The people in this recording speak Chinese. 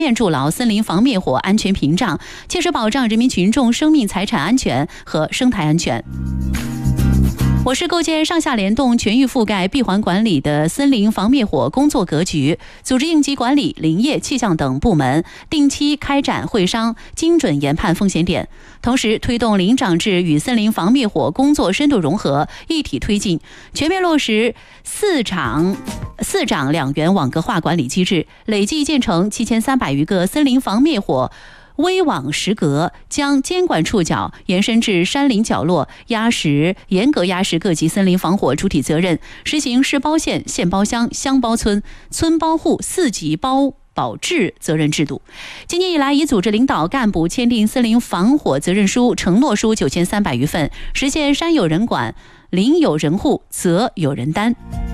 面筑牢森林防灭火安全屏障，切实保障人民群众生命财产安全和生态安全。我市构建上下联动、全域覆盖、闭环管理的森林防灭火工作格局，组织应急管理、林业、气象等部门定期开展会商，精准研判风险点。同时，推动林长制与森林防灭火工作深度融合，一体推进，全面落实四长两元网格化管理机制，累计建成7300余个森林防灭火微网实格，将监管触角延伸至山林角落，严格压实各级森林防火主体责任，实行市包县、县包乡、乡包村、村包户4级保质责任制度。今年以来，已组织领导干部签订森林防火责任书、承诺书9300余份，实现山有人管、林有人护、责有人担。